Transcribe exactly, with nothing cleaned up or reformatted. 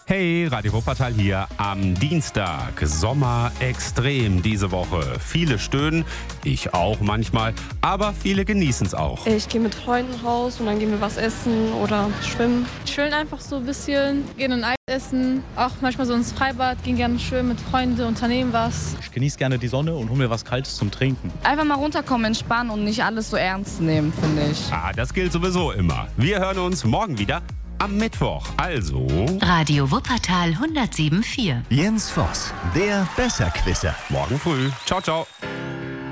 Hey, Radio Wuppertal hier am Dienstag. Sommer extrem diese Woche. Viele stöhnen, ich auch manchmal, aber viele genießen es auch. Ich gehe mit Freunden raus und dann gehen wir was essen oder schwimmen. Chillen einfach so ein bisschen, gehen ein Eis essen, auch manchmal so ins Freibad, gehen gerne schwimmen mit Freunden, unternehmen was. Ich genieße gerne die Sonne und hole mir was Kaltes zum Trinken. Einfach mal runterkommen, entspannen und nicht alles so ernst nehmen, finde ich. Ah, das gilt sowieso immer. Wir hören uns morgen wieder am Mittwoch. Also Radio Wuppertal hundertsieben Komma vier. Jens Voss, der Besserquisser. morgen früh. Ciao, ciao.